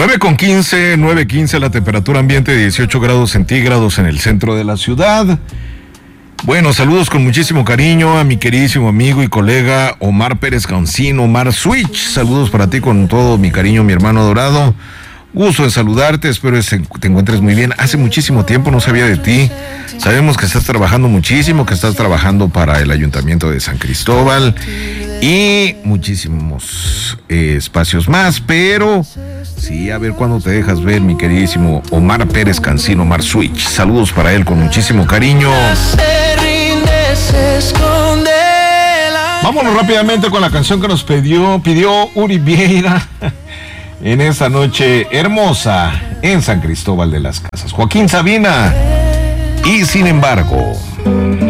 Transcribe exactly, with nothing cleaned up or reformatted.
nueve con quince, nueve quince, la temperatura ambiente dieciocho grados centígrados en el centro de la ciudad. Bueno, saludos con muchísimo cariño a mi queridísimo amigo y colega Omar Pérez Cancino, Omar Switch. Saludos para ti con todo mi cariño, mi hermano dorado. Gusto en saludarte, espero que te encuentres muy bien. Hace muchísimo tiempo no sabía de ti. Sabemos que estás trabajando muchísimo, que estás trabajando para el Ayuntamiento de San Cristóbal y muchísimos eh, espacios más, pero sí, a ver cuándo te dejas ver, mi queridísimo Omar Pérez Cancino, Omar Switch. Saludos para él con muchísimo cariño. Vámonos rápidamente con la canción que nos pidió, pidió Uri Vieira en esta noche hermosa en San Cristóbal de las Casas. Joaquín Sabina y Sin Embargo.